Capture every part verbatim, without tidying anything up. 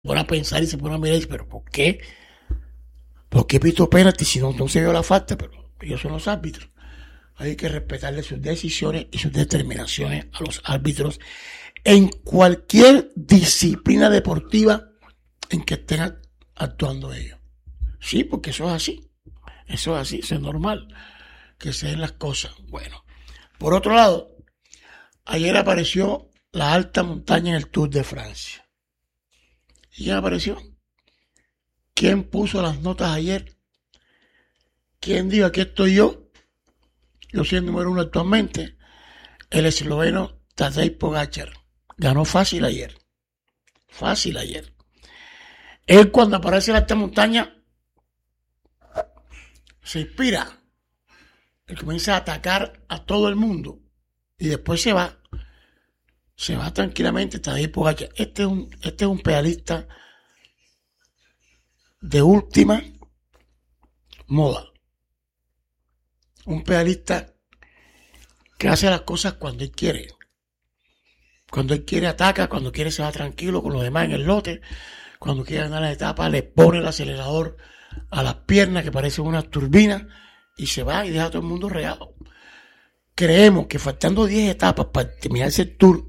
pone a pensar y se pone a mirar y dice, pero ¿por qué? ¿Por qué pitó penalti si no, no se vio la falta? Pero ellos son los árbitros. Hay que respetarle sus decisiones y sus determinaciones a los árbitros en cualquier disciplina deportiva en que estén actuando ellos. Sí, porque eso es así. Eso es así, eso es normal. Que se den las cosas. Bueno, por otro lado, ayer apareció la alta montaña en el Tour de Francia. ¿Y quién apareció? ¿Quién puso las notas ayer? ¿Quién dijo, aquí estoy yo? Yo soy el número uno actualmente. El esloveno Tadej Pogačar. Ganó fácil ayer. Fácil ayer. Él cuando aparece en la alta montaña se inspira. Él comienza a atacar a todo el mundo. Y después se va. Se va tranquilamente Tadej Pogačar. Este es un, este es un pedalista de última moda. Un pedalista que hace las cosas cuando él quiere. Cuando él quiere ataca, cuando quiere se va tranquilo con los demás en el lote. Cuando quiere ganar la etapa le pone el acelerador a las piernas que parecen unas turbinas y se va y deja a todo el mundo regado. Creemos que faltando diez etapas para terminarse el Tour,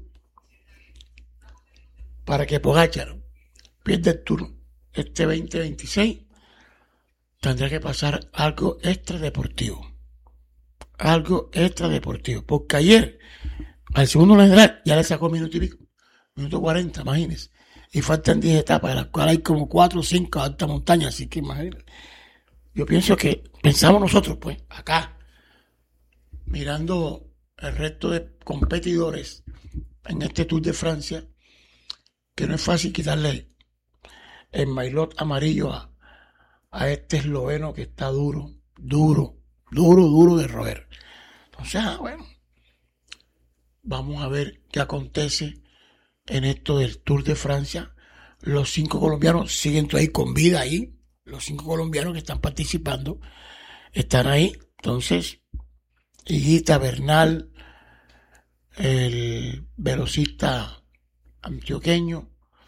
para que Pogačar pierda el Tour este veinte veintiséis, tendrá que pasar algo extra deportivo. Algo extra deportivo. Porque ayer, al segundo general, ya le sacó minuto y pico. Minuto cuarenta, imagínense. Y faltan diez etapas, de las cuales hay como cuatro o cinco altas montañas. Así que imagínense. Yo pienso que, pensamos nosotros, pues, acá, mirando el resto de competidores en este Tour de Francia, que no es fácil quitarle el maillot amarillo a, a este esloveno que está duro, duro, duro, duro de roer. Entonces, ah, bueno, vamos a ver qué acontece en esto del Tour de Francia. Los cinco colombianos siguen ahí con vida ahí. Los cinco colombianos que están participando están ahí. Entonces, Higuita, Bernal, el velocista antioqueño,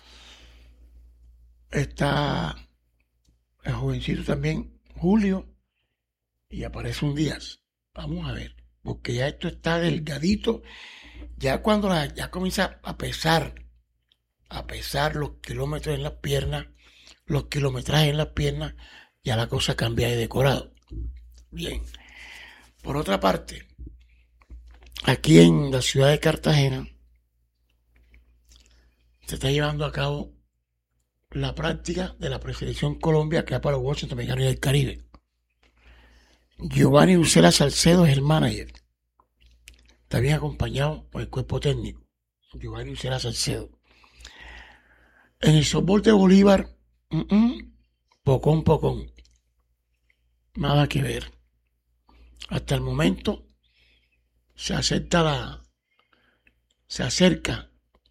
está el jovencito también, Julio, y aparece un Díaz. Vamos a ver, porque ya esto está delgadito. Ya cuando la, ya comienza a pesar, a pesar los kilómetros en las piernas, los kilometrajes en las piernas, ya la cosa cambia de decorado. Bien. Por otra parte, aquí en la ciudad de Cartagena se está llevando a cabo la práctica de la preselección Colombia que va para los Juegos Centroamericanos y del Caribe. Giovanni Ucela Salcedo es el manager. Está bien acompañado por el cuerpo técnico. Giovanni Ucela Salcedo. En el softball de Bolívar, uh-uh, pocón, pocón. Nada que ver. Hasta el momento se acerca la, se acerca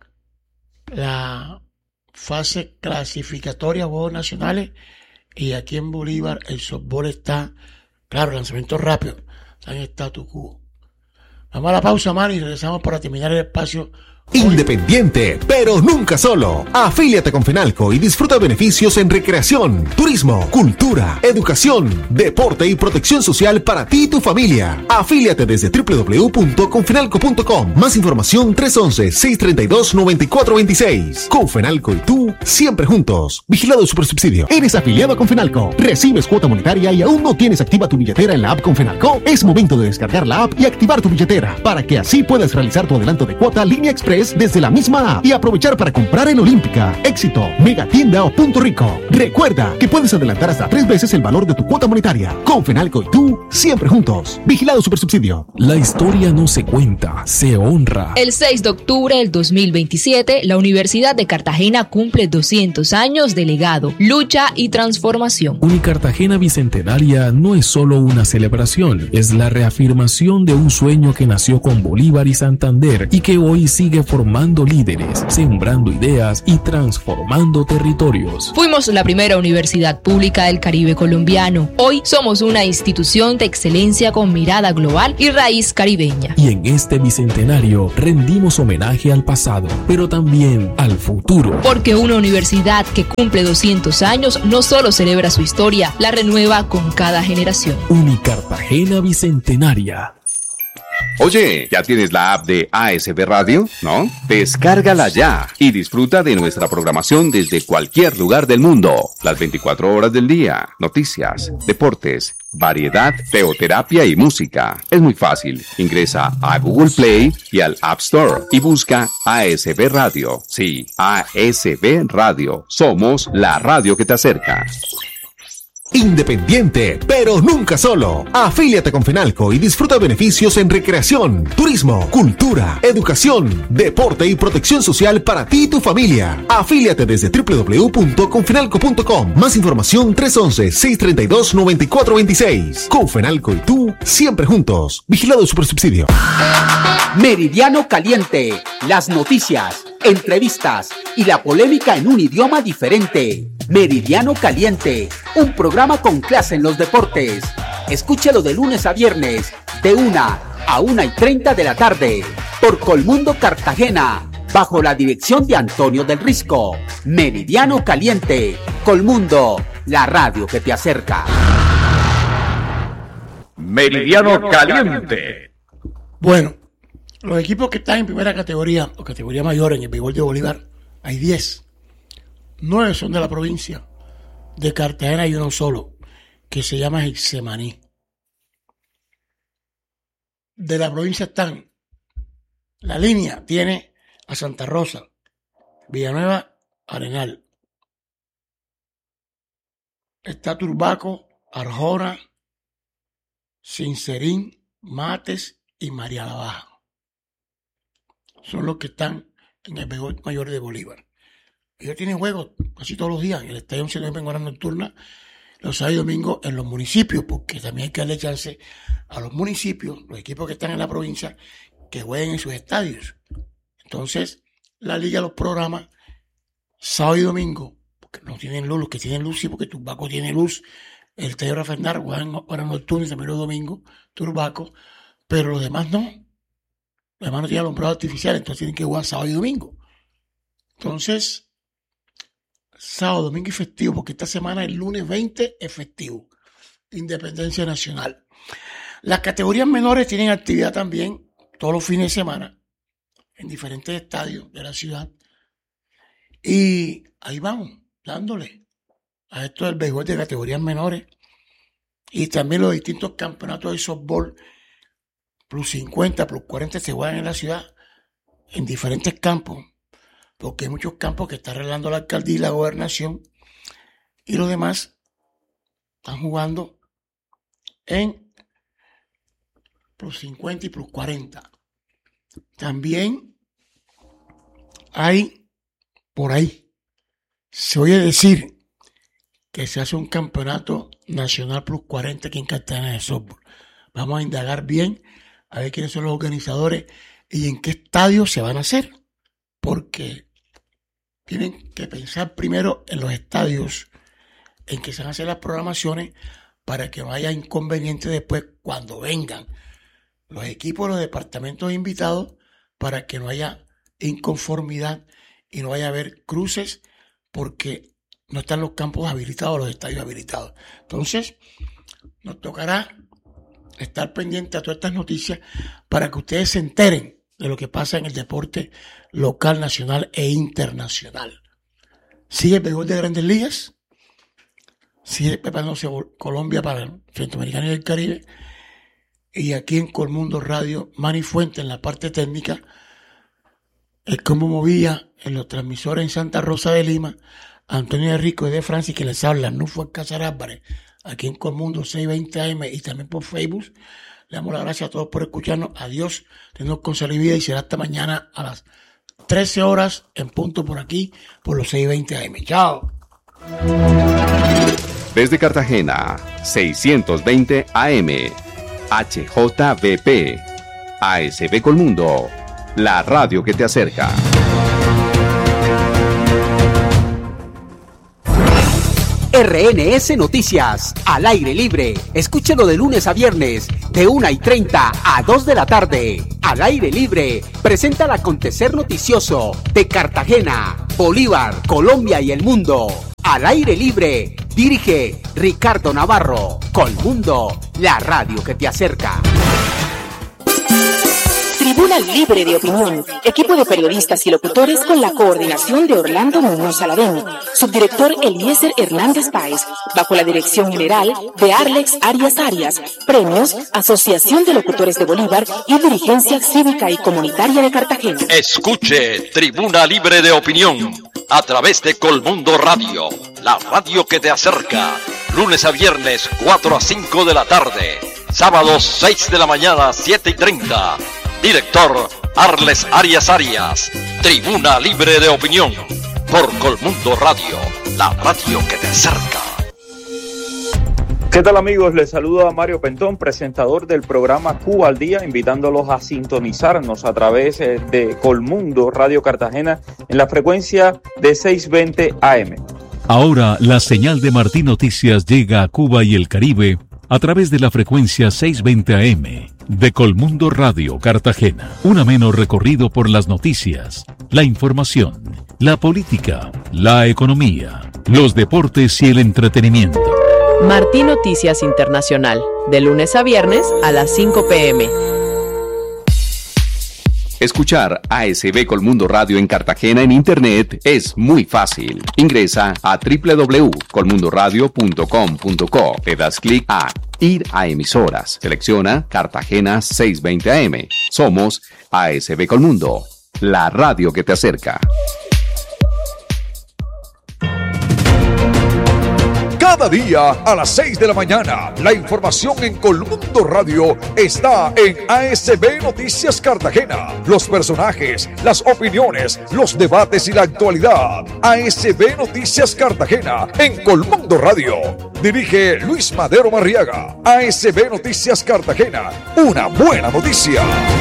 la fase clasificatoria a Juegos Nacionales y aquí en Bolívar el softball está, claro, lanzamiento rápido, está en status quo. Vamos a la pausa, Mari, y regresamos para terminar el espacio. Independiente, pero nunca solo. Afíliate con Fenalco y disfruta beneficios en recreación, turismo, cultura, educación, deporte y protección social para ti y tu familia. Afíliate desde doble u doble u doble u punto confenalco punto com. Más información tres once, seiscientos treinta y dos, noventa y cuatro veintiséis. Con Fenalco y tú, siempre juntos. Vigilado Supersubsidio. ¿Eres afiliado con Fenalco? ¿Recibes cuota monetaria y aún no tienes activa tu billetera en la app con Fenalco? Es momento de descargar la app y activar tu billetera para que así puedas realizar tu adelanto de cuota Línea Express desde la misma app y aprovechar para comprar en Olímpica, Éxito, Megatienda o Punto Rico. Recuerda que puedes adelantar hasta tres veces el valor de tu cuota monetaria. Con Fenalco y tú, siempre juntos. Vigilado Supersubsidio. La historia no se cuenta, se honra. El seis de octubre del dos mil veintisiete, la Universidad de Cartagena cumple doscientos años de legado, lucha y transformación. Unicartagena Bicentenaria no es solo una celebración, es la reafirmación de un sueño que nació con Bolívar y Santander y que hoy sigue formando líderes, sembrando ideas y transformando territorios. Fuimos la primera universidad pública del Caribe colombiano. Hoy somos una institución de excelencia con mirada global y raíz caribeña. Y en este bicentenario rendimos homenaje al pasado, pero también al futuro. Porque una universidad que cumple doscientos años no solo celebra su historia, la renueva con cada generación. Unicartagena Bicentenaria. Oye, ¿ya tienes la app de A S B Radio? ¿No? Descárgala ya y disfruta de nuestra programación desde cualquier lugar del mundo. Las veinticuatro horas del día, noticias, deportes, variedad, teoterapia y música. Es muy fácil. Ingresa a Google Play y al App Store y busca A S B Radio. Sí, A S B Radio. Somos la radio que te acerca. Independiente, pero nunca solo. Afíliate con Fenalco y disfruta beneficios en recreación, turismo, cultura, educación, deporte y protección social para ti y tu familia. Afíliate desde doble u doble u doble u punto confenalco punto com. Más información tres once, seiscientos treinta y dos, noventa y cuatro veintiséis. Confenalco y tú, siempre juntos. Vigilado Supersubsidio. Meridiano Caliente. Las noticias, entrevistas y la polémica en un idioma diferente. Meridiano Caliente, un programa con clase en los deportes. Escúchalo de lunes a viernes, de una a una y treinta de la tarde, por Colmundo Cartagena, bajo la dirección de Antonio del Risco. Meridiano Caliente, Colmundo, la radio que te acerca. Meridiano Caliente. Bueno, los equipos que están en primera categoría o categoría mayor en el béisbol de Bolívar, hay diez. Nueve son de la provincia de Cartagena y uno solo, que se llama Getsemaní. De la provincia están, la línea tiene a Santa Rosa, Villanueva, Arenal. Está Turbaco, Arjona, Sincerín, Mates y María la Baja. Son los que están en el béisbol mayor de Bolívar. Ellos tienen juegos casi todos los días en el Estadio once de Noviembre en hora nocturna, los sábados y domingos en los municipios, porque también hay que darle chance a los municipios, los equipos que están en la provincia, que jueguen en sus estadios. Entonces, la liga los programa sábado y domingo, porque no tienen luz, los que tienen luz sí, porque Turbaco tiene luz, el Estadio Rafael Nar juegan en hora nocturna y también los domingos, Turbaco, pero los demás no. Los demás no tienen alumbrado artificial, entonces tienen que jugar sábado y domingo. Entonces, sábado, domingo y festivo, porque esta semana el lunes veinte es festivo. Independencia Nacional. Las categorías menores tienen actividad también todos los fines de semana en diferentes estadios de la ciudad. Y ahí vamos, dándole a esto del béisbol de categorías menores y también los distintos campeonatos de softball plus cincuenta, plus cuarenta se juegan en la ciudad en diferentes campos, porque hay muchos campos que está arreglando la alcaldía y la gobernación, y los demás están jugando en plus cincuenta y plus cuarenta. También hay por ahí, se oye decir que se hace un campeonato nacional plus cuarenta aquí en Cartagena de softball. Vamos a indagar bien a ver quiénes son los organizadores y en qué estadio se van a hacer, porque tienen que pensar primero en los estadios en que se van a hacer las programaciones para que no haya inconvenientes después cuando vengan los equipos, los departamentos invitados, para que no haya inconformidad y no vaya a haber cruces porque no están los campos habilitados, los estadios habilitados. Entonces, nos tocará estar pendiente a todas estas noticias para que ustedes se enteren de lo que pasa en el deporte local, nacional e internacional. Sigue el béisbol de Grandes Ligas, sigue preparándose Colombia para el Centroamericano y el Caribe, y aquí en Colmundo Radio, Manny Fuente en la parte técnica, el Combo Movía en los transmisores en Santa Rosa de Lima, Antonio de Rico y de Francis que les habla, Nufo Alcázar Álvarez, aquí en Colmundo seiscientos veinte A M y también por Facebook. Le damos las gracias a todos por escucharnos. Adiós, tenemos con salud y vida y será hasta mañana a las trece horas en punto por aquí, por los seiscientos veinte A M. Chao. Desde Cartagena, seiscientos veinte A M, H J V P, A S B Colmundo, la radio que te acerca. R N S Noticias, al aire libre. Escúchelo de lunes a viernes, de una y treinta a dos de la tarde. Al aire libre, presenta el acontecer noticioso de Cartagena, Bolívar, Colombia y el mundo. Al aire libre, dirige Ricardo Navarro. Colmundo, la radio que te acerca. Tribuna Libre de Opinión, equipo de periodistas y locutores con la coordinación de Orlando Muñoz Saladén, subdirector Eliezer Hernández Páez, bajo la dirección general de Arlex Arias Arias, premios Asociación de Locutores de Bolívar y Dirigencia Cívica y Comunitaria de Cartagena. Escuche Tribuna Libre de Opinión a través de Colmundo Radio, la radio que te acerca, lunes a viernes cuatro a cinco de la tarde, sábados seis de la mañana siete y treinta. Director Arles Arias Arias. Tribuna Libre de Opinión por Colmundo Radio, la radio que te acerca. ¿Qué tal, amigos? Les saluda Mario Pentón, presentador del programa Cuba al Día, invitándolos a sintonizarnos a través de Colmundo Radio Cartagena en la frecuencia de seiscientos veinte A M. Ahora la señal de Martín Noticias llega a Cuba y el Caribe a través de la frecuencia seiscientos veinte A M de Colmundo Radio Cartagena. Un ameno recorrido por las noticias, la información, la política, la economía, los deportes y el entretenimiento. Martín Noticias Internacional, de lunes a viernes a las cinco pe eme. Escuchar A S B Colmundo Radio en Cartagena en Internet es muy fácil. Ingresa a doble u doble u doble u punto colmundo radio punto com punto co. Le das clic a Ir a emisoras. Selecciona Cartagena seiscientos veinte A M. Somos A S B Colmundo, la radio que te acerca. Cada día a las seis de la mañana, la información en Colmundo Radio está en A S B Noticias Cartagena. Los personajes, las opiniones, los debates y la actualidad. A S B Noticias Cartagena en Colmundo Radio. Dirige Luis Madero Marriaga. A S B Noticias Cartagena, una buena noticia.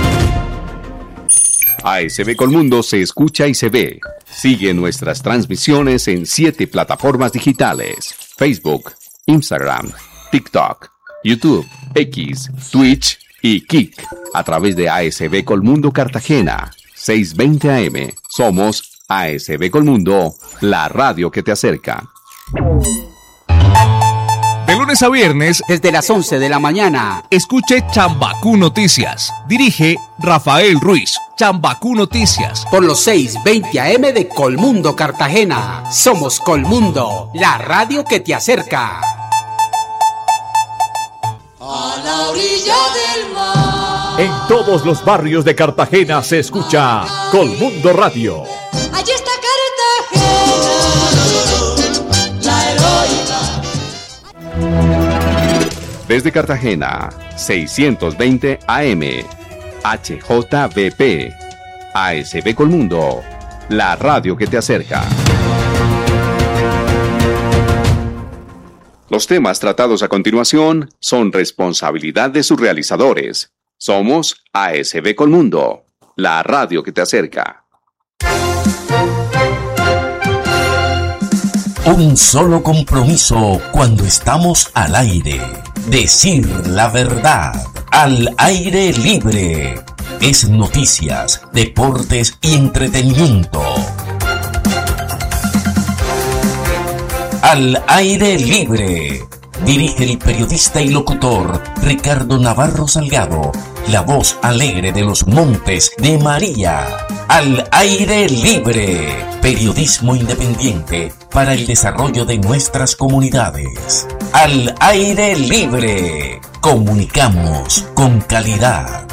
A S B Colmundo se escucha y se ve. Sigue nuestras transmisiones en siete plataformas digitales: Facebook, Instagram, TikTok, YouTube, X, Twitch y Kik. A través de A S B Colmundo Cartagena, seiscientos veinte A M. Somos A S B Colmundo, la radio que te acerca. De lunes a viernes, desde las once de la mañana, escuche Chambacú Noticias. Dirige Rafael Ruiz. Chambacú Noticias. Por los seiscientos veinte A M de Colmundo Cartagena. Somos Colmundo, la radio que te acerca. A la orilla del mar. En todos los barrios de Cartagena se escucha Colmundo Radio. Allí está Cartagena, la heroica. Desde Cartagena, seiscientos veinte A M, H J V P, A S B Colmundo, la radio que te acerca. Los temas tratados a continuación son responsabilidad de sus realizadores. Somos A S B Colmundo, la radio que te acerca. Un solo compromiso cuando estamos al aire. Decir la verdad. Al aire libre. Es noticias, deportes y entretenimiento. Al aire libre. Dirige el periodista y locutor Ricardo Navarro Salgado, la voz alegre de los Montes de María. Al aire libre. Periodismo independiente para el desarrollo de nuestras comunidades. Al aire libre. Comunicamos con calidad.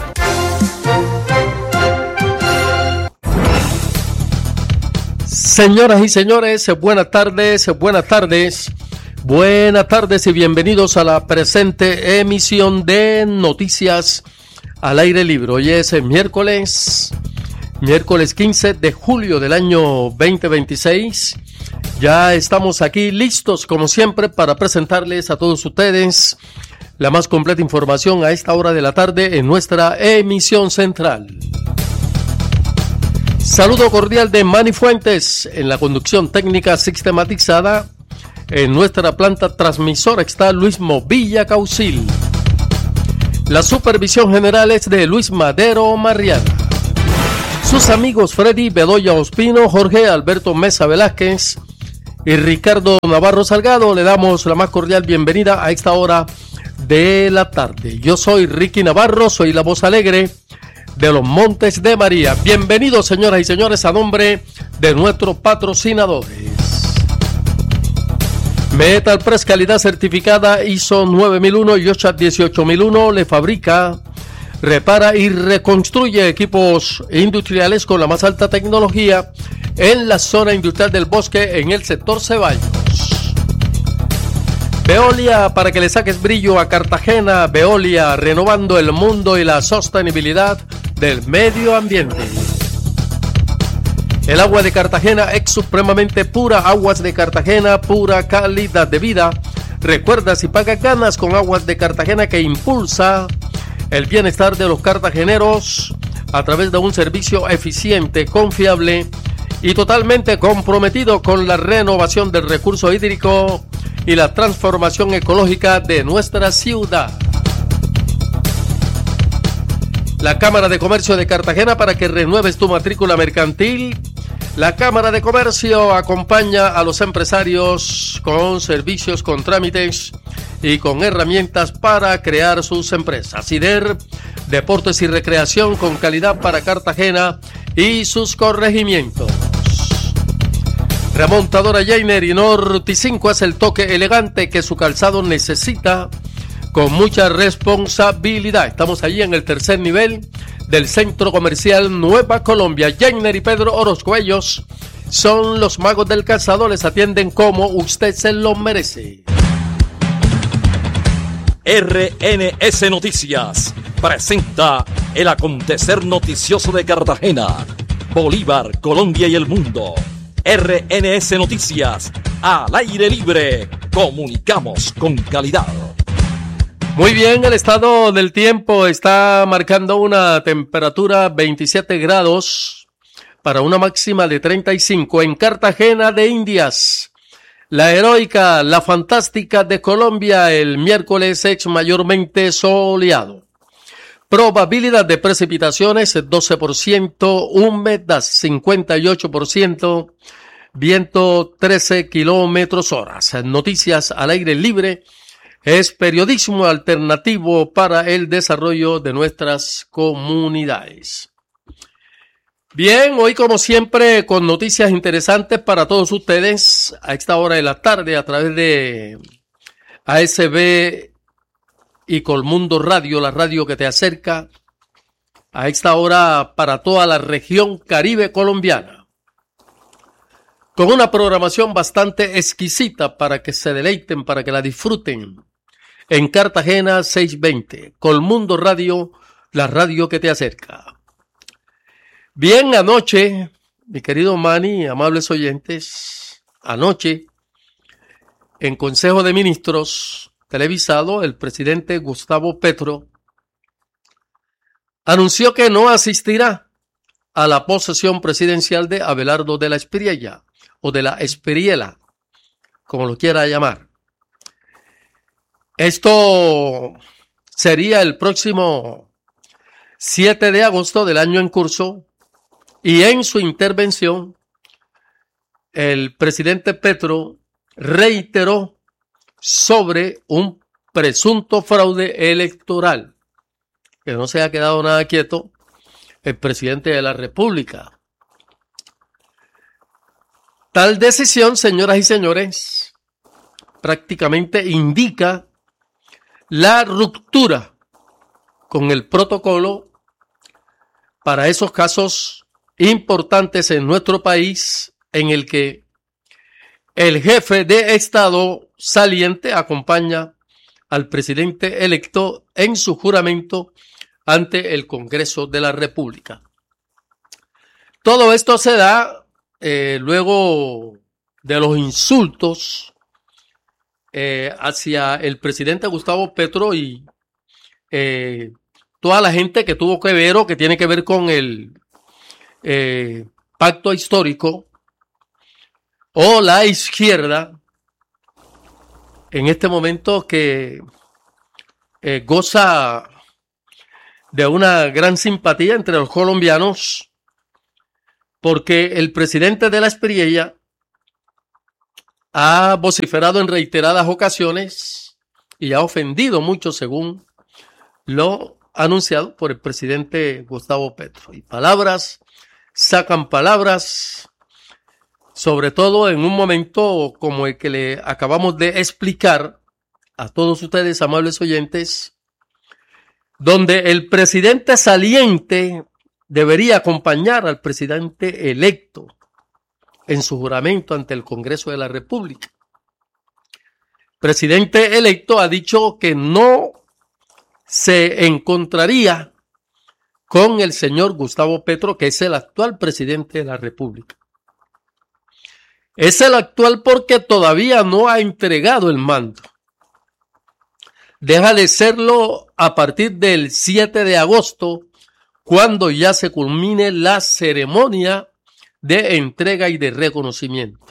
Señoras y señores, buenas tardes, buenas tardes. Buenas tardes y bienvenidos a la presente emisión de Noticias al Aire Libre. Hoy es miércoles, miércoles quince de julio del año veinte veintiséis. Ya estamos aquí listos, como siempre, para presentarles a todos ustedes la más completa información a esta hora de la tarde en nuestra emisión central. Saludo cordial de Manny Fuentes en la conducción técnica sistematizada. En nuestra planta transmisora está Luis Movilla Caucil. La supervisión general es de Luis Madero Marriana. Sus amigos Freddy Bedoya Ospino, Jorge Alberto Mesa Velázquez y Ricardo Navarro Salgado le damos la más cordial bienvenida a esta hora de la tarde. Yo soy Ricky Navarro, soy la voz alegre de los Montes de María. Bienvenidos, señoras y señores, a nombre de nuestros patrocinadores. Metal Press, calidad certificada I S O nueve mil uno y O S H A dieciocho mil uno, le fabrica, repara y reconstruye equipos industriales con la más alta tecnología en la zona industrial del Bosque, en el sector Ceballos. Veolia, para que le saques brillo a Cartagena. Veolia, renovando el mundo y la sostenibilidad del medio ambiente. El agua de Cartagena es supremamente pura. Aguas de Cartagena, pura calidad de vida. Recuerda, si pagas ganas con Aguas de Cartagena, que impulsa el bienestar de los cartageneros a través de un servicio eficiente, confiable y totalmente comprometido con la renovación del recurso hídrico y la transformación ecológica de nuestra ciudad. La Cámara de Comercio de Cartagena, para que renueves tu matrícula mercantil. La Cámara de Comercio acompaña a los empresarios con servicios, con trámites y con herramientas para crear sus empresas. SIDER, deportes y recreación con calidad para Cartagena y sus corregimientos. Remontadora Jainer y Norte cinco es el toque elegante que su calzado necesita, con mucha responsabilidad. Estamos allí en el tercer nivel del Centro Comercial Nueva Colombia. Jainer y Pedro Orozco, ellos son los magos del calzado, les atienden como usted se lo merece. R N S Noticias presenta el acontecer noticioso de Cartagena, Bolívar, Colombia y el mundo. R N S Noticias, al aire libre, comunicamos con calidad. Muy bien, el estado del tiempo está marcando una temperatura veintisiete grados para una máxima de treinta y cinco en Cartagena de Indias. La heroica, la fantástica de Colombia, el miércoles es mayormente soleado. Probabilidad de precipitaciones doce por ciento, humedad cincuenta y ocho por ciento, viento trece kilómetros hora. Noticias al aire libre es periodismo alternativo para el desarrollo de nuestras comunidades. Bien, hoy como siempre con noticias interesantes para todos ustedes a esta hora de la tarde a través de A S B y Colmundo Radio, la radio que te acerca a esta hora para toda la región Caribe colombiana, con una programación bastante exquisita para que se deleiten, para que la disfruten. En Cartagena seiscientos veinte, Colmundo Radio, la radio que te acerca. Bien, anoche, mi querido Manny, amables oyentes, anoche, en Consejo de Ministros televisado, el presidente Gustavo Petro anunció que no asistirá a la posesión presidencial de Abelardo de la Espriella, o de la Espriela, como lo quiera llamar. Esto sería el próximo siete de agosto del año en curso, y en su intervención el presidente Petro reiteró sobre un presunto fraude electoral, que no se ha quedado nada quieto el presidente de la República. Tal decisión, señoras y señores, prácticamente indica la ruptura con el protocolo para esos casos importantes en nuestro país, en el que el jefe de Estado saliente acompaña al presidente electo en su juramento ante el Congreso de la República. Todo esto se da eh, luego de los insultos eh, hacia el presidente Gustavo Petro y eh, toda la gente que tuvo que ver o que tiene que ver con el, eh, pacto histórico o la izquierda, en este momento que eh, goza de una gran simpatía entre los colombianos, porque el presidente de la Espriella ha vociferado en reiteradas ocasiones y ha ofendido mucho según lo anunciado por el presidente Gustavo Petro. Y palabras sacan palabras, sobre todo en un momento como el que le acabamos de explicar a todos ustedes, amables oyentes, donde el presidente saliente debería acompañar al presidente electo en su juramento ante el Congreso de la República. El presidente electo ha dicho que no se encontraría con el señor Gustavo Petro, que es el actual presidente de la República. Es el actual porque todavía no ha entregado el mando. Deja de serlo a partir del siete de agosto, cuando ya se culmine la ceremonia de entrega y de reconocimiento.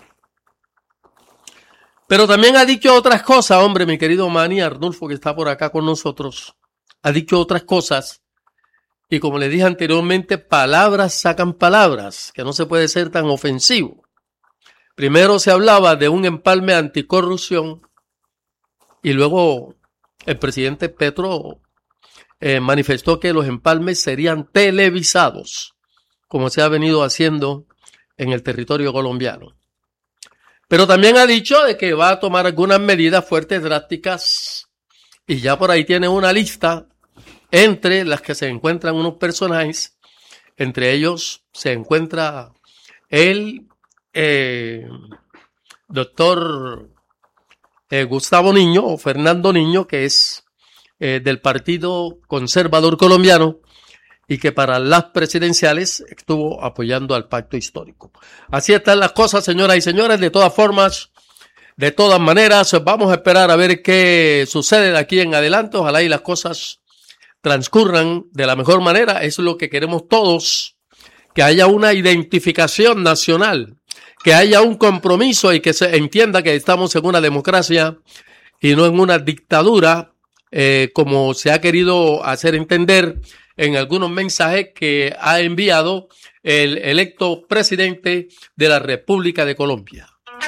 Pero también ha dicho otras cosas, hombre, mi querido Manny Arnulfo, que está por acá con nosotros, ha dicho otras cosas, y como le dije anteriormente, palabras sacan palabras, que no se puede ser tan ofensivo. Primero se hablaba de un empalme anticorrupción, y luego el presidente Petro eh, manifestó que los empalmes serían televisados, como se ha venido haciendo en el territorio colombiano. Pero también ha dicho de que va a tomar algunas medidas fuertes, drásticas, y ya por ahí tiene una lista entre las que se encuentran unos personajes. Entre ellos se encuentra el eh, doctor eh, Gustavo Niño, o Fernando Niño, que es eh, del Partido Conservador Colombiano, y que para las presidenciales estuvo apoyando al pacto histórico. Así están las cosas, señoras y señores. De todas formas, de todas maneras, vamos a esperar a ver qué sucede de aquí en adelante. Ojalá y las cosas transcurran de la mejor manera. Eso es lo que queremos todos, que haya una identificación nacional, que haya un compromiso y que se entienda que estamos en una democracia y no en una dictadura, eh, como se ha querido hacer entender en algunos mensajes que ha enviado el electo presidente de la República de Colombia.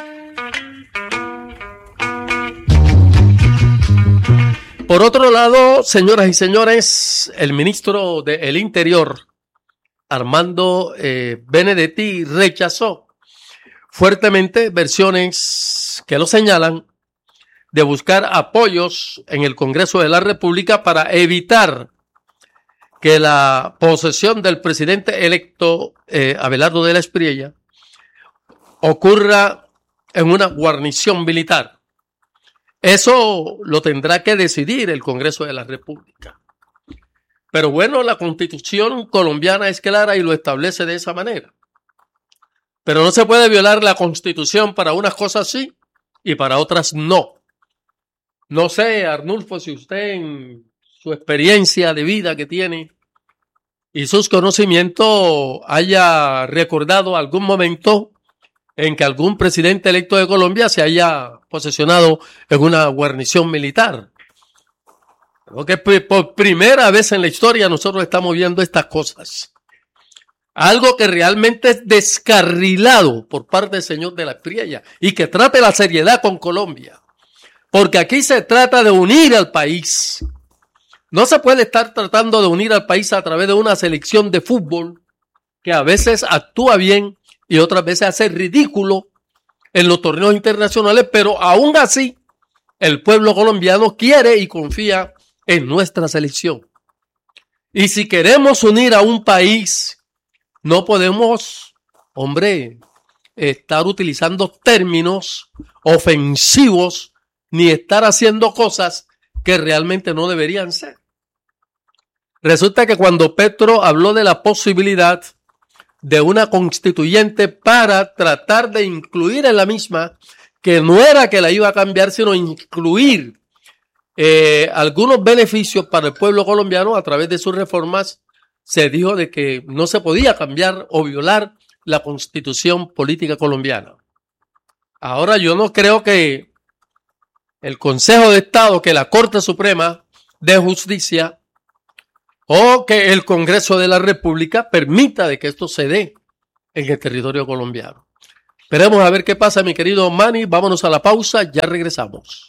Por otro lado, señoras y señores, el ministro del Interior, Armando eh, Benedetti, rechazó fuertemente versiones que lo señalan de buscar apoyos en el Congreso de la República para evitar que la posesión del presidente electo eh, Abelardo de la Espriella ocurra en una guarnición militar. Eso lo tendrá que decidir el Congreso de la República. Pero bueno, la Constitución colombiana es clara y lo establece de esa manera. Pero no se puede violar la Constitución para unas cosas sí y para otras no. No sé, Arnulfo, si usted en su experiencia de vida que tiene y sus conocimientos haya recordado algún momento en que algún presidente electo de Colombia se haya posesionado en una guarnición militar. Porque por primera vez en la historia nosotros estamos viendo estas cosas. Algo que realmente es descarrilado por parte del señor de la Espriella y que trate la seriedad con Colombia. Porque aquí se trata de unir al país. No se puede estar tratando de unir al país a través de una selección de fútbol que a veces actúa bien y otras veces hace ridículo en los torneos internacionales, pero aún así el pueblo colombiano quiere y confía en nuestra selección. Y si queremos unir a un país, no podemos, hombre, estar utilizando términos ofensivos ni estar haciendo cosas que realmente no deberían ser. Resulta que cuando Petro habló de la posibilidad de una constituyente para tratar de incluir en la misma, que no era que la iba a cambiar, sino incluir eh, algunos beneficios para el pueblo colombiano a través de sus reformas, se dijo de que no se podía cambiar o violar la Constitución Política Colombiana. Ahora yo no creo que el Consejo de Estado, que la Corte Suprema de Justicia o que el Congreso de la República permita de que esto se dé en el territorio colombiano. Esperemos a ver qué pasa, mi querido Manny. Vámonos a la pausa, ya regresamos.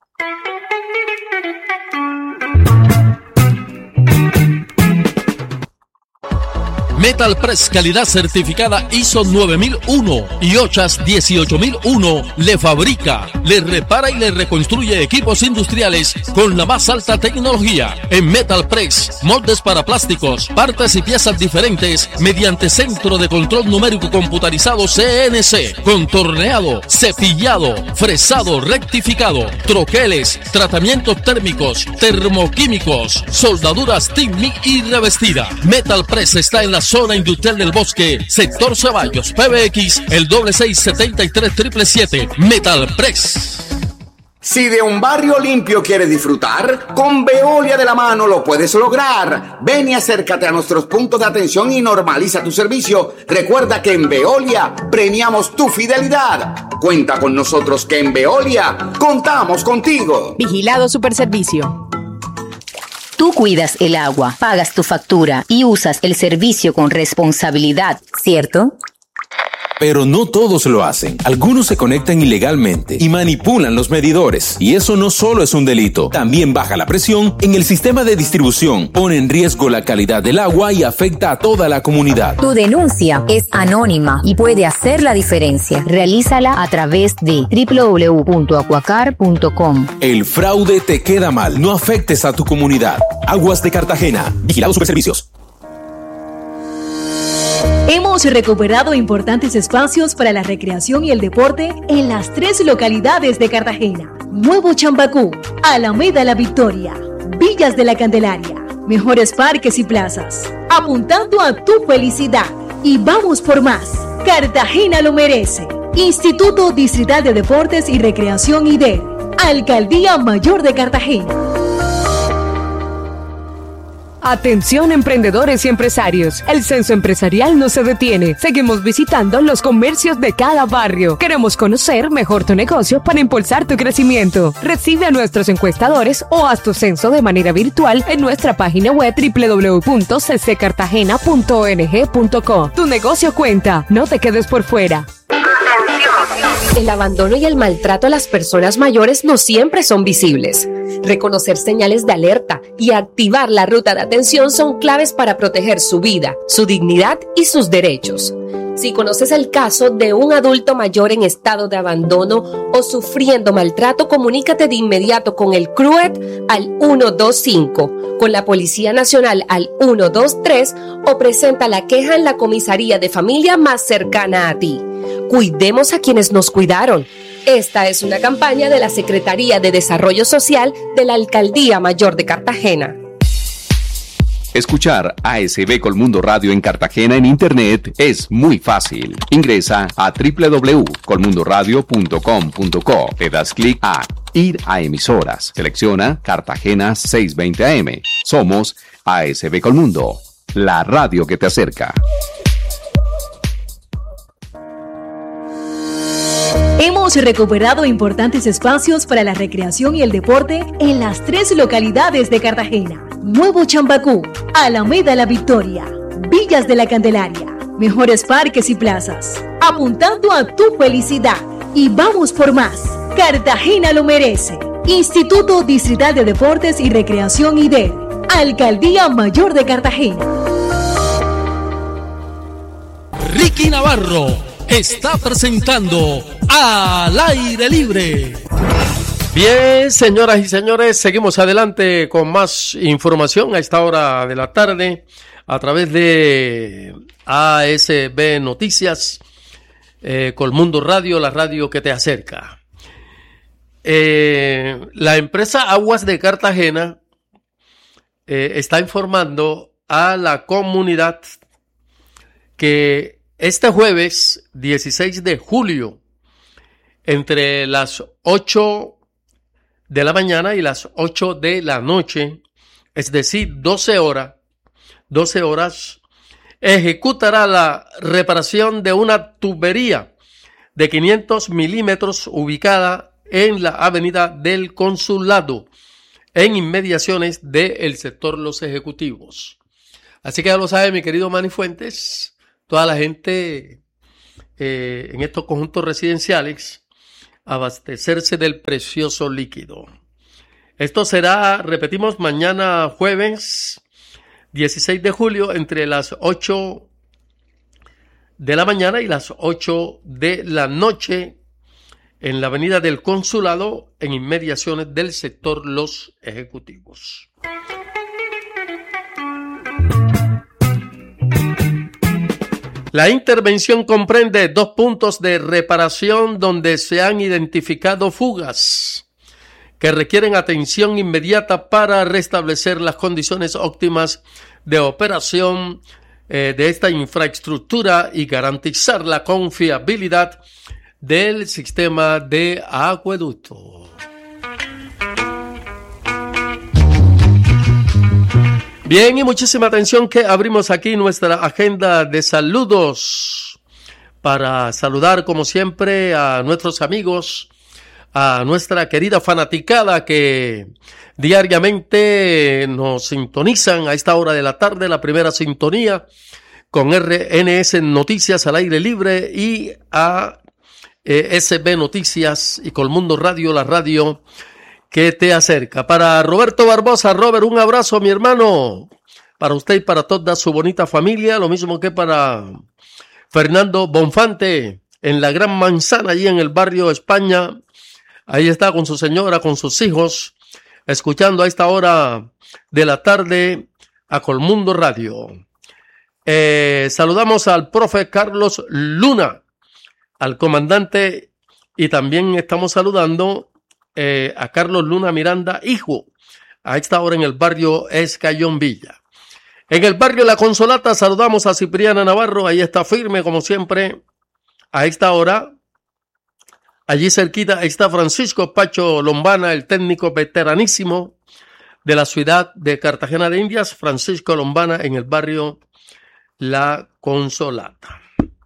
Metal Press, calidad certificada I S O nueve mil uno y O C H A S dieciocho mil uno, le fabrica, le repara y le reconstruye equipos industriales con la más alta tecnología. En Metal Press, moldes para plásticos, partes y piezas diferentes mediante centro de control numérico computarizado C N C, contorneado, cepillado, fresado, rectificado, troqueles, tratamientos térmicos, termoquímicos, soldaduras T I M I y revestida. Metal Press está en la zona industrial del Bosque, sector Ceballos, P B X, el doble seis setenta y tres siete siete siete, Metal Press. Si de un barrio limpio quieres disfrutar, con Veolia de la mano lo puedes lograr. Ven y acércate a nuestros puntos de atención y normaliza tu servicio. Recuerda que en Veolia premiamos tu fidelidad. Cuenta con nosotros que en Veolia contamos contigo. Vigilado Superservicio. Tú cuidas el agua, pagas tu factura y usas el servicio con responsabilidad, ¿cierto? Pero no todos lo hacen. Algunos se conectan ilegalmente y manipulan los medidores. Y eso no solo es un delito, también baja la presión en el sistema de distribución, pone en riesgo la calidad del agua y afecta a toda la comunidad. Tu denuncia es anónima y puede hacer la diferencia. Realízala a través de doble u doble u doble u punto acuacar punto com. El fraude te queda mal. No afectes a tu comunidad. Aguas de Cartagena. Vigilado Superservicios. Hemos recuperado importantes espacios para la recreación y el deporte en las tres localidades de Cartagena: Nuevo Chambacú, Alameda La Victoria, Villas de la Candelaria. Mejores parques y plazas, apuntando a tu felicidad. Y vamos por más. Cartagena lo merece. Instituto Distrital de Deportes y Recreación I D E R, Alcaldía Mayor de Cartagena. Atención emprendedores y empresarios, el censo empresarial no se detiene, seguimos visitando los comercios de cada barrio, queremos conocer mejor tu negocio para impulsar tu crecimiento. Recibe a nuestros encuestadores o haz tu censo de manera virtual en nuestra página web doble u doble u doble u punto c c cartagena punto o n g punto co. Tu negocio cuenta, no te quedes por fuera. El abandono y el maltrato a las personas mayores no siempre son visibles. Reconocer señales de alerta y activar la ruta de atención son claves para proteger su vida, su dignidad y sus derechos. Si conoces el caso de un adulto mayor en estado de abandono o sufriendo maltrato, comunícate de inmediato con el C R U E T al ciento veinticinco, con la Policía Nacional al ciento veintitrés o presenta la queja en la comisaría de familia más cercana a ti. Cuidemos a quienes nos cuidaron. Esta es una campaña de la Secretaría de Desarrollo Social de la Alcaldía Mayor de Cartagena. Escuchar A S B Colmundo Radio en Cartagena en Internet es muy fácil. Ingresa a doble u doble u doble u punto colmundo radio punto com punto co. Le das clic a Ir a emisoras. Selecciona Cartagena seiscientos veinte A M. Somos A S B Colmundo, la radio que te acerca. Hemos recuperado importantes espacios para la recreación y el deporte en las tres localidades de Cartagena: Nuevo Chambacú, Alameda La Victoria, Villas de la Candelaria. Mejores parques y plazas, apuntando a tu felicidad. Y vamos por más. Cartagena lo merece. Instituto Distrital de Deportes y Recreación I D E R, Alcaldía Mayor de Cartagena. Ricky Navarro está presentando Al Aire Libre. Bien, señoras y señores, seguimos adelante con más información a esta hora de la tarde a través de A S B Noticias, eh, Colmundo Radio, la radio que te acerca. Eh, la empresa Aguas de Cartagena eh, está informando a la comunidad que este jueves dieciséis de julio, entre las ocho de la mañana y las ocho de la noche, es decir, doce horas, doce horas, ejecutará la reparación de una tubería de quinientos milímetros ubicada en la avenida del Consulado, en inmediaciones del sector Los Ejecutivos. Así que ya lo sabe mi querido Manny Fuentes, toda la gente eh, en estos conjuntos residenciales, abastecerse del precioso líquido. Esto será, repetimos, mañana jueves dieciséis de julio entre las ocho de la mañana y las ocho de la noche en la avenida del Consulado, en inmediaciones del sector Los Ejecutivos. La intervención comprende dos puntos de reparación donde se han identificado fugas que requieren atención inmediata para restablecer las condiciones óptimas de operación eh, de esta infraestructura y garantizar la confiabilidad del sistema de acueducto. Bien, y muchísima atención que abrimos aquí nuestra agenda de saludos para saludar como siempre a nuestros amigos, a nuestra querida fanaticada que diariamente nos sintonizan a esta hora de la tarde, la primera sintonía con R N S Noticias al aire libre y a eh, S B Noticias y Colmundo Radio, la radio que te acerca. Para Roberto Barbosa, Robert, un abrazo, mi hermano, para usted y para toda su bonita familia, lo mismo que para Fernando Bonfante en la Gran Manzana, allí en el barrio España. Ahí está con su señora, con sus hijos, escuchando a esta hora de la tarde a Colmundo Radio. Eh, saludamos al profe Carlos Luna, al comandante, y también estamos saludando eh, a Carlos Luna Miranda, hijo, a esta hora en el barrio Escayón Villa. En el barrio La Consolata saludamos a Cipriana Navarro, ahí está firme como siempre, a esta hora. Allí cerquita está Francisco Pacho Lombana, el técnico veteranísimo de la ciudad de Cartagena de Indias, Francisco Lombana, en el barrio La Consolata.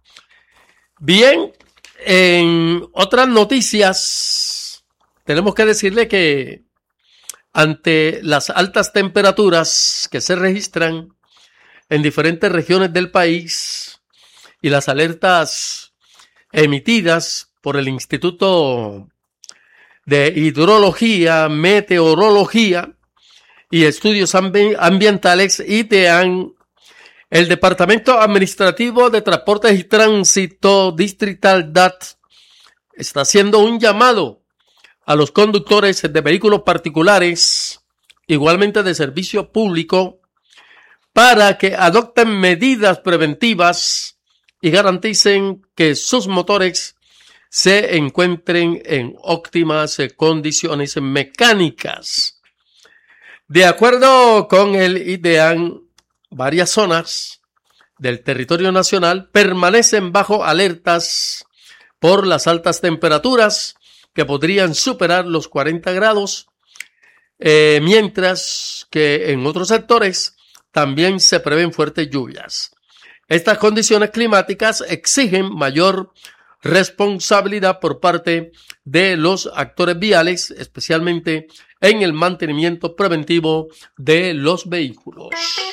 Bien, en otras noticias, tenemos que decirle que ante las altas temperaturas que se registran en diferentes regiones del país y las alertas emitidas por el Instituto de Hidrología, Meteorología y Estudios Ambi- Ambientales, ITEAM, el Departamento Administrativo de Transportes y Tránsito Distrital D A T está haciendo un llamado a los conductores de vehículos particulares, igualmente de servicio público, para que adopten medidas preventivas y garanticen que sus motores se encuentren en óptimas condiciones mecánicas. De acuerdo con el IDEAM, varias zonas del territorio nacional permanecen bajo alertas por las altas temperaturas que podrían superar los cuarenta grados, eh, mientras que en otros sectores también se prevén fuertes lluvias. Estas condiciones climáticas exigen mayor responsabilidad por parte de los actores viales, especialmente en el mantenimiento preventivo de los vehículos.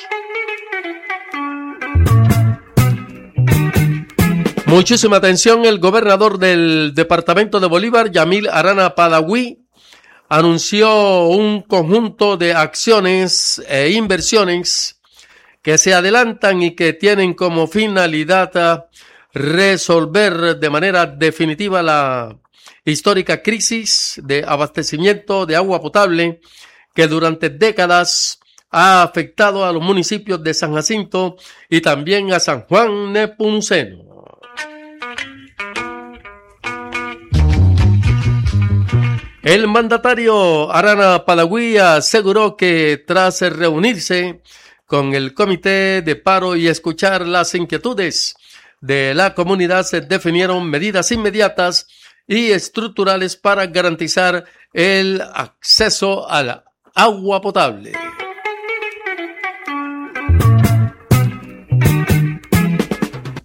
Muchísima atención, el gobernador del departamento de Bolívar, Yamil Arana Padaví, anunció un conjunto de acciones e inversiones que se adelantan y que tienen como finalidad resolver de manera definitiva la histórica crisis de abastecimiento de agua potable que durante décadas ha afectado a los municipios de San Jacinto y también a San Juan Nepomuceno. El mandatario Arana Padaví aseguró que tras reunirse con el Comité de Paro y escuchar las inquietudes de la comunidad, se definieron medidas inmediatas y estructurales para garantizar el acceso al agua potable.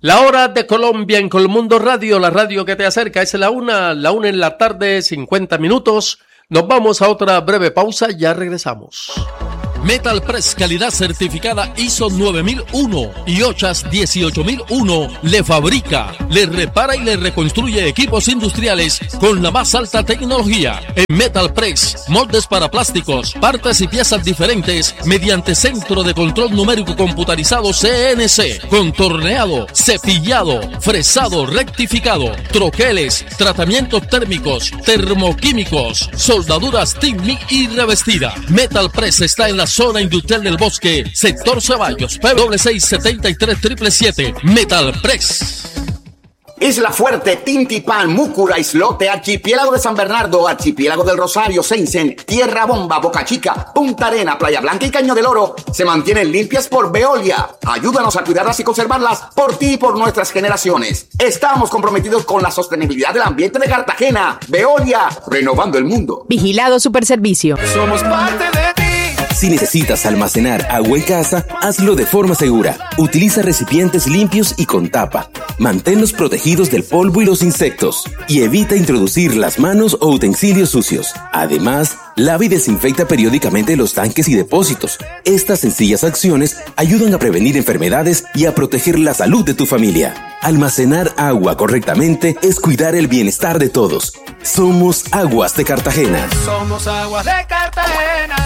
La hora de Colombia en Colmundo Radio, la radio que te acerca, es la una, la una en la tarde, cincuenta minutos. Nos vamos a otra breve pausa, ya regresamos. Metal Press, calidad certificada I S O nueve mil uno y O C H A S dieciocho mil uno, le fabrica, le repara y le reconstruye equipos industriales con la más alta tecnología. En Metal Press, moldes para plásticos, partes y piezas diferentes mediante centro de control numérico computarizado C N C, contorneado, cepillado, fresado, rectificado, troqueles, tratamientos térmicos, termoquímicos, soldaduras T I M I y revestida. Metal Press está en la zona industrial del Bosque, sector Ceballos, P W seis siete tres siete siete siete, Metal Press. Isla Fuerte, Tintipan, Múcura, Islote, Archipiélago de San Bernardo, Archipiélago del Rosario, Seinsen, Tierra Bomba, Boca Chica, Punta Arena, Playa Blanca y Caño del Oro se mantienen limpias por Veolia. Ayúdanos a cuidarlas y conservarlas por ti y por nuestras generaciones. Estamos comprometidos con la sostenibilidad del ambiente de Cartagena. Veolia, renovando el mundo. Vigilado Superservicio. Somos parte de ti. Si necesitas almacenar agua en casa, hazlo de forma segura. Utiliza recipientes limpios y con tapa. Manténlos protegidos del polvo y los insectos. Y evita introducir las manos o utensilios sucios. Además, lava y desinfecta periódicamente los tanques y depósitos. Estas sencillas acciones ayudan a prevenir enfermedades y a proteger la salud de tu familia. Almacenar agua correctamente es cuidar el bienestar de todos. Somos Aguas de Cartagena. Somos Aguas de Cartagena.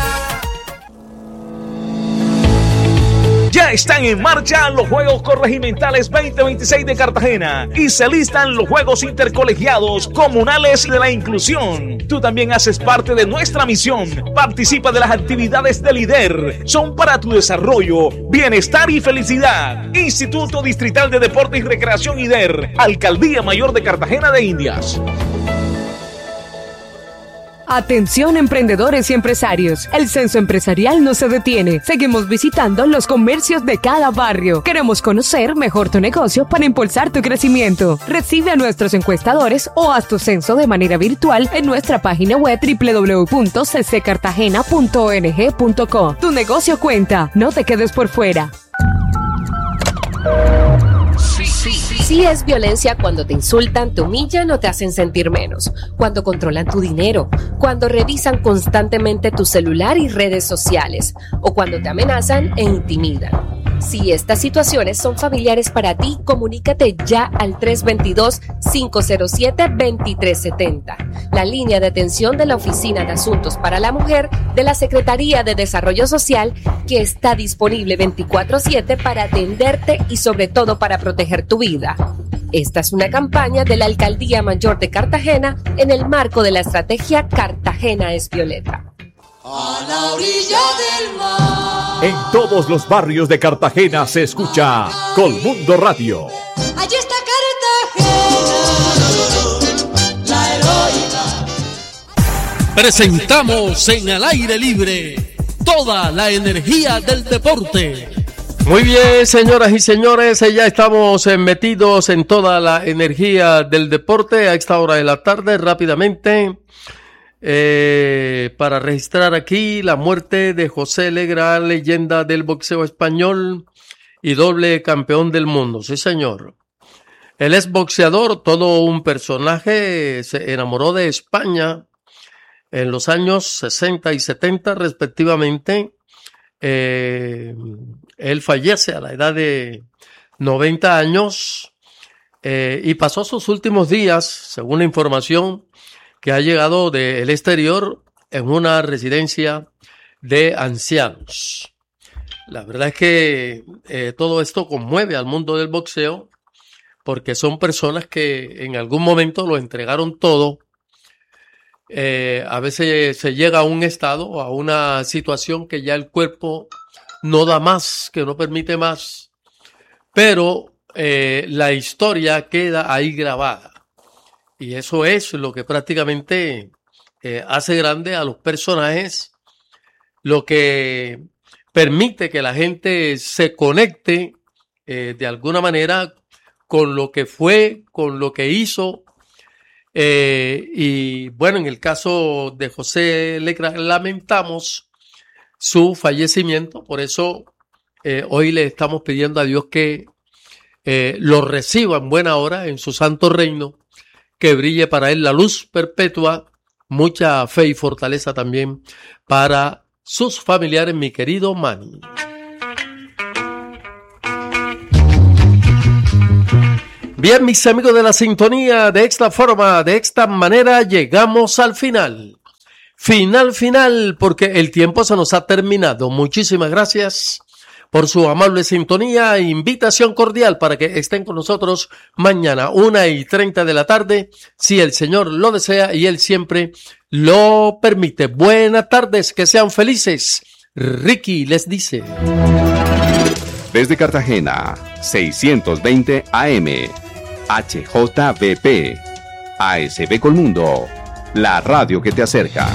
Ya están en marcha los Juegos Corregimentales veinte veintiséis de Cartagena y se listan los Juegos Intercolegiados Comunales de la Inclusión. Tú también haces parte de nuestra misión. Participa de las actividades del I D E R. Son para tu desarrollo, bienestar y felicidad. Instituto Distrital de Deporte y Recreación I D E R. Alcaldía Mayor de Cartagena de Indias. Atención emprendedores y empresarios, el censo empresarial no se detiene, seguimos visitando los comercios de cada barrio. Queremos conocer mejor tu negocio para impulsar tu crecimiento. Recibe a nuestros encuestadores o haz tu censo de manera virtual en nuestra página web doble u doble u doble u punto c c cartagena punto o n g punto co. Tu negocio cuenta, no te quedes por fuera. Sí es violencia cuando te insultan, te humillan o te hacen sentir menos, cuando controlan tu dinero, cuando revisan constantemente tu celular y redes sociales, o cuando te amenazan e intimidan. Si estas situaciones son familiares para ti, comunícate ya al tres dos dos, cinco cero siete, dos tres siete cero, la línea de atención de la Oficina de Asuntos para la Mujer de la Secretaría de Desarrollo Social, que está disponible veinticuatro siete para atenderte y sobre todo para proteger tu vida. Esta es una campaña de la Alcaldía Mayor de Cartagena en el marco de la estrategia Cartagena es Violeta. A la orilla del mar. En todos los barrios de Cartagena se escucha Colmundo Radio. Allí está Cartagena, la heroína. Presentamos en Al Aire Libre toda la energía del deporte. Muy bien, señoras y señores, ya estamos metidos en toda la energía del deporte a esta hora de la tarde. Rápidamente, eh, para registrar aquí la muerte de José Legrand, leyenda del boxeo español y doble campeón del mundo. Sí, señor. El exboxeador, todo un personaje, se enamoró de España en los años sesenta y setenta respectivamente. Eh, él fallece a la edad de noventa años eh, y pasó sus últimos días, según la información que ha llegado del exterior, en una residencia de ancianos. La verdad es que eh, todo esto conmueve al mundo del boxeo, porque son personas que en algún momento lo entregaron todo. Eh, a veces se llega a un estado, a una situación que ya el cuerpo no da más, que no permite más, pero eh, la historia queda ahí grabada. Y eso es lo que prácticamente eh, hace grande a los personajes, lo que permite que la gente se conecte eh, de alguna manera con lo que fue, con lo que hizo. Eh, y bueno, en el caso de José Legrand lamentamos su fallecimiento, por eso eh, hoy le estamos pidiendo a Dios que eh, lo reciba en buena hora en su santo reino, que brille para él la luz perpetua, mucha fe y fortaleza también para sus familiares, mi querido Manny. Bien, mis amigos de la sintonía, de esta forma, de esta manera, llegamos al final. Final, final, porque el tiempo se nos ha terminado. Muchísimas gracias por su amable sintonía e invitación cordial para que estén con nosotros mañana, una y treinta de la tarde, si el Señor lo desea y Él siempre lo permite. Buenas tardes, que sean felices. Ricky les dice. Desde Cartagena, seiscientos veinte A M, H J V P, A S B Colmundo, la radio que te acerca.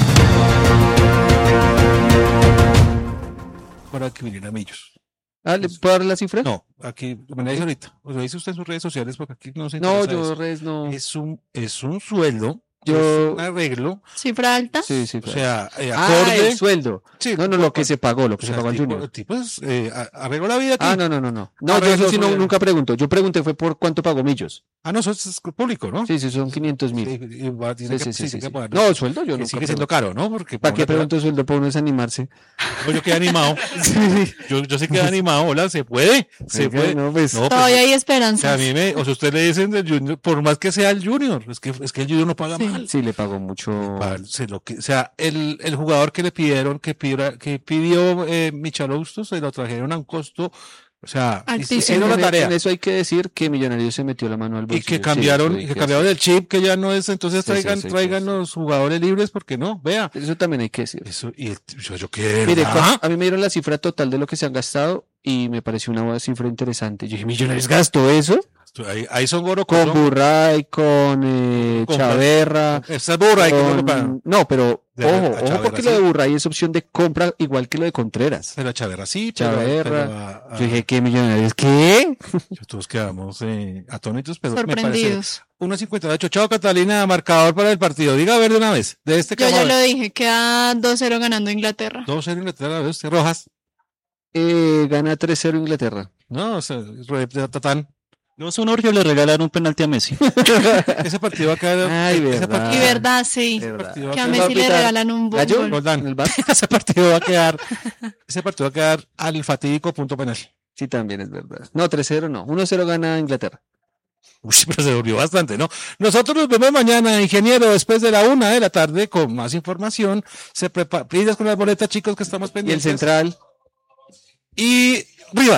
Para que vinieran ellos. Ah, ¿le puedo dar la cifra? No, aquí, me la dice ahorita. O lo dice usted en sus redes sociales porque aquí no se No, interesa yo eso. redes no. Es un, es un sueldo. Yo- Es un arreglo. ¿Cifra alta? Sí, sí. O sea, eh, Ah, acorde. el sueldo. Sí, no, no, lo que se pagó, lo que o se sea, pagó al el tipo- Junior. el tipo es, eh, a- arregló la vida aquí. Ah, no, no, no, no. No, yo Arreglo eso sí no, sobre- nunca pregunto. Yo pregunté fue por cuánto pagó Millos. Ah, no, eso es público, ¿no? Sí, sí, son quinientos mil. Sí, y va- tiene Sí, que- sí, sí, sí, tiene que sí. poner- No, sueldo yo que nunca sigue siendo pregunto. caro, ¿no? Porque ¿Para qué ponerle- pregunto sueldo? Para uno desanimarse. No, yo quedé animado. yo, yo sí quedé animado, hola, se puede, se Oiga, puede. no, pues- Todavía hay O sea, esperanzas. a mí me, o sea, usted le dicen del Junior, por más que sea el Junior, es que, es que el Junior no paga Sí. mal. Sí, le pagó mucho. Pa- se lo que, o sea, el, el jugador que le pidieron, que pidió, que pidió eh, Michal Bustos, se lo trajeron a un costo, o sea, Altísimo. hicieron la En- tarea. En eso hay que decir que Millonarios se metió la mano al Y bolsillo. que Sí, cambiaron, eso hay y que que cambiaron el chip, que ya no es, entonces Sí, sí, traigan, sí, traigan sí. los jugadores libres, porque no, vea. decir. Eso también hay que decir. Eso, y el- yo, yo qué, Mire, ¿verdad? cua- a mí me dieron la cifra total de lo que se han gastado y me pareció una buena cifra interesante. Yo dije, ¿Millonarios gastó eso? Ahí, ahí son Goro Con Burray, con eh, Con- Chaverra. Esa es Burray, que no lo con- pagan. No, pero De- ojo, a ojo Chaverra, porque sí. lo de Burray es opción de compra igual que lo de Contreras. Pero a Chaverra sí, pero, Chaverra. pero a- a- Yo dije, ¿qué Millonarios? ¿Qué? todos quedamos eh, atónitos, pero me parece Sorprendidos. uno cincuenta y ocho. Chao, Catalina, marcador para el partido. Diga a ver de una vez, de este que Yo ya vamos a lo ver. dije, queda dos cero ganando Inglaterra. dos cero Inglaterra, dos Rojas. Eh, gana tres cero Inglaterra. No, o sea, Re- Tatán. dos uno porque le regalaron un penalti a Messi. Ese partido va a quedar. Ay, ese verdad. partido- Y verdad, sí. ese partido va Que a quedar- Messi le pitar regalan un buen Gallo, gol. Roldán. en el bar. Ese partido va a quedar. Ese partido va a quedar al fatídico punto penal. Sí, también es verdad. No, tres cero no. uno cero gana Inglaterra. Uy, pero se volvió bastante, ¿no? Nosotros nos vemos mañana, ingeniero, después de la una de la tarde, con más información. Se prepara, pidas con las boletas, chicos, que estamos Y el pendientes. central. Y Rivas.